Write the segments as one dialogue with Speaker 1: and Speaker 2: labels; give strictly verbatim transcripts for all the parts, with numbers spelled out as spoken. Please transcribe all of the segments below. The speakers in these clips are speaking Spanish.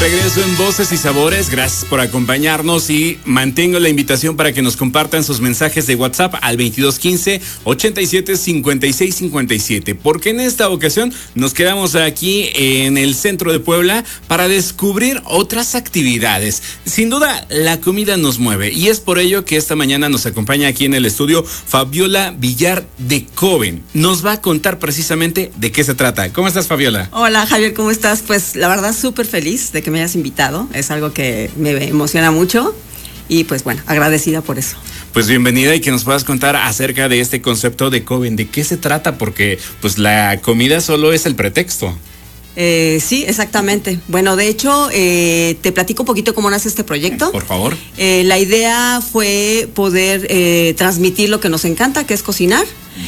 Speaker 1: regreso en Voces y Sabores. Gracias por acompañarnos y mantengo la invitación para que nos compartan sus mensajes de WhatsApp al veintidós quince, ochenta y siete, cincuenta y seis cincuenta y siete, porque en esta ocasión nos quedamos aquí en el centro de Puebla para descubrir otras actividades. Sin duda, la comida nos mueve y es por ello que esta mañana nos acompaña aquí en el estudio Fabiola Villar de Coven. Nos va a contar precisamente de qué se trata. ¿Cómo estás, Fabiola?
Speaker 2: Hola, Javier, ¿cómo estás? Pues la verdad súper feliz de que me hayas invitado. Es algo que me emociona mucho y pues bueno, agradecida por eso.
Speaker 1: Pues bienvenida y que nos puedas contar acerca de este concepto de Coven. ¿De qué se trata? Porque pues la comida solo es el pretexto.
Speaker 2: Eh, sí, exactamente. Bueno, de hecho, eh, te platico un poquito cómo nace este proyecto.
Speaker 1: Por favor.
Speaker 2: Eh, la idea fue poder eh, transmitir lo que nos encanta, que es cocinar,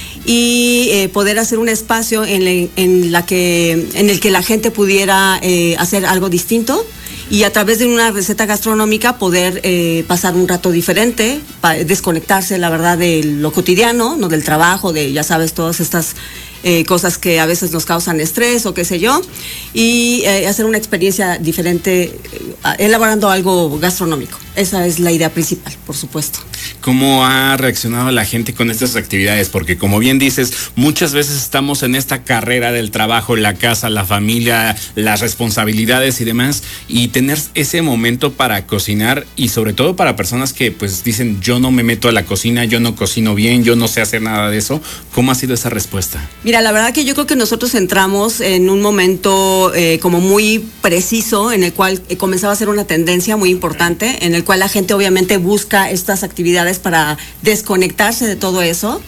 Speaker 2: y eh, poder hacer un espacio en, le, en, la que, en el que la gente pudiera eh, hacer algo distinto y a través de una receta gastronómica poder eh, pasar un rato diferente, desconectarse, la verdad, de lo cotidiano, no del trabajo, de, ya sabes, todas estas Eh, cosas que a veces nos causan estrés o qué sé yo, y eh, hacer una experiencia diferente eh, elaborando algo gastronómico. Esa es la idea principal, por supuesto.
Speaker 1: ¿Cómo ha reaccionado la gente con estas actividades? Porque como bien dices, muchas veces estamos en esta carrera del trabajo, la casa, la familia, las responsabilidades y demás, y tener ese momento para cocinar y sobre todo para personas que pues dicen yo no me meto a la cocina, yo no cocino bien, yo no sé hacer nada de eso. ¿Cómo ha sido esa respuesta?
Speaker 2: Mira, la verdad que yo creo que nosotros entramos en un momento eh, como muy preciso en el cual eh, comenzaba a ser una tendencia muy importante, en el cual la gente obviamente busca estas actividades para desconectarse de todo eso.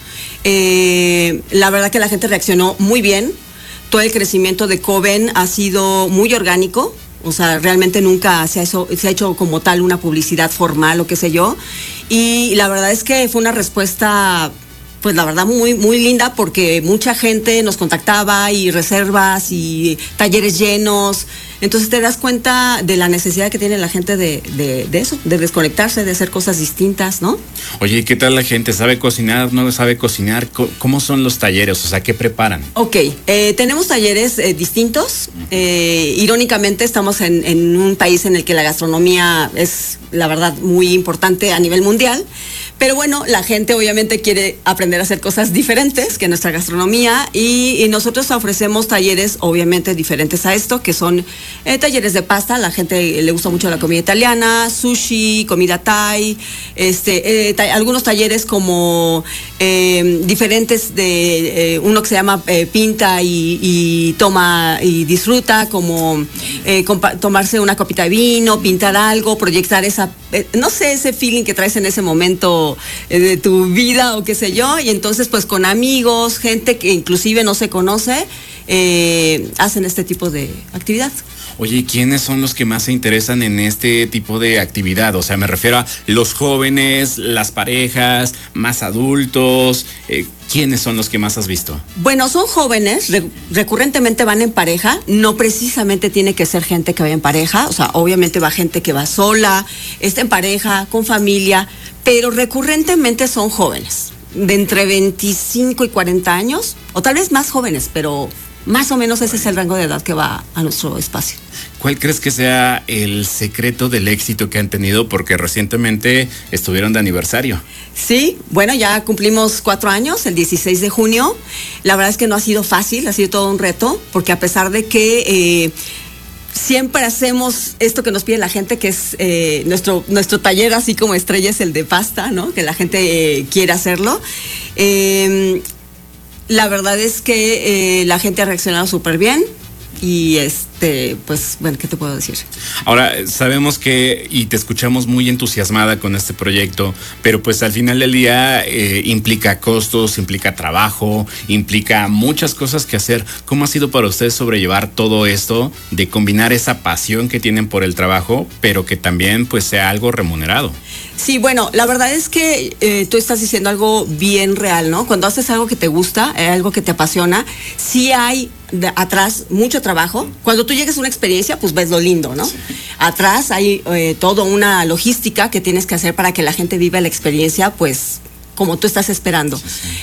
Speaker 2: Eh, la verdad que la gente reaccionó muy bien. Todo el crecimiento de Coven ha sido muy orgánico. O sea, realmente nunca se ha, hecho, se ha hecho como tal una publicidad formal o qué sé yo. Y la verdad es que fue una respuesta, pues la verdad muy muy linda, porque mucha gente nos contactaba y reservas y talleres llenos. Entonces te das cuenta de la necesidad que tiene la gente de, de, de eso, de desconectarse, de hacer cosas distintas, ¿no?
Speaker 1: Oye, ¿qué tal la gente? ¿Sabe cocinar? ¿No sabe cocinar? ¿Cómo son los talleres? O sea, ¿qué preparan?
Speaker 2: Ok, eh, tenemos talleres eh, distintos. Eh, irónicamente estamos en, en un país en el que la gastronomía es, la verdad, muy importante a nivel mundial. Pero bueno, la gente obviamente quiere aprender a hacer cosas diferentes que nuestra gastronomía y, y nosotros ofrecemos talleres obviamente diferentes a esto, que son eh, talleres de pasta. La gente le gusta mucho la comida italiana, sushi, comida thai, este, eh, ta- algunos talleres como eh, diferentes de eh, uno que se llama eh, pinta y, y toma y disfruta, como eh, compa- tomarse una copita de vino, pintar algo, proyectar esa, eh, no sé, ese feeling que traes en ese momento de tu vida o qué sé yo, y entonces pues con amigos, gente que inclusive no se conoce, eh, hacen este tipo de actividad.
Speaker 1: Oye, ¿quiénes son los que más se interesan en este tipo de actividad? O sea, me refiero a los jóvenes, las parejas, más adultos. Eh, ¿Quiénes son los que más has visto?
Speaker 2: Bueno, son jóvenes, re- recurrentemente van en pareja, no precisamente tiene que ser gente que vaya en pareja, o sea, obviamente va gente que va sola, está en pareja, con familia, pero recurrentemente son jóvenes, de entre veinticinco y cuarenta años, o tal vez más jóvenes, pero más o menos ese es el rango de edad que va a nuestro espacio.
Speaker 1: ¿Cuál crees que sea el secreto del éxito que han tenido? Porque recientemente estuvieron de aniversario.
Speaker 2: Sí, bueno, ya cumplimos cuatro años, el dieciséis de junio. La verdad es que no ha sido fácil, ha sido todo un reto, porque a pesar de que eh, siempre hacemos esto que nos pide la gente, que es eh, nuestro, nuestro taller así como estrella es el de pasta, ¿no? Que la gente eh, quiere hacerlo. Eh, la verdad es que eh, la gente ha reaccionado súper bien. Y este, pues, bueno, ¿qué te puedo decir?
Speaker 1: Ahora, sabemos que, y te escuchamos muy entusiasmada con este proyecto, pero pues al final del día eh, implica costos, implica trabajo, implica muchas cosas que hacer. ¿Cómo ha sido para ustedes sobrellevar todo esto, de combinar esa pasión que tienen por el trabajo, pero que también pues sea algo remunerado?
Speaker 2: Sí, bueno, la verdad es que eh, tú estás diciendo algo bien real, ¿no? Cuando haces algo que te gusta, eh, algo que te apasiona, sí hay de, atrás mucho trabajo. Cuando tú llegas a una experiencia, pues ves lo lindo, ¿no? Sí. Atrás hay eh, toda una logística que tienes que hacer para que la gente viva la experiencia, pues, como tú estás esperando. Sí, sí.